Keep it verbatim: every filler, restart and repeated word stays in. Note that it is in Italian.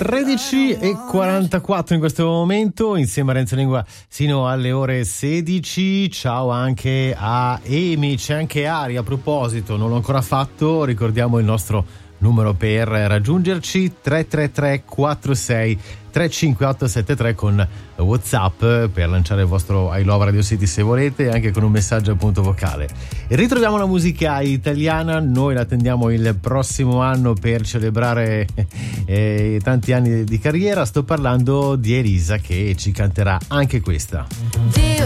tredici e quarantaquattro in questo momento, insieme a Renzo Lingua sino alle ore sedici. Ciao anche a Emi, c'è anche Ari. A proposito, non l'ho ancora fatto, ricordiamo il nostro numero per raggiungerci: tre tre tre quattro sei tre cinque otto sette tre con WhatsApp per lanciare il vostro I Love Radio City se volete, anche con un messaggio appunto vocale. E ritroviamo la musica italiana, noi la attendiamo il prossimo anno per celebrare eh, tanti anni di carriera. Sto parlando di Elisa, che ci canterà anche questa.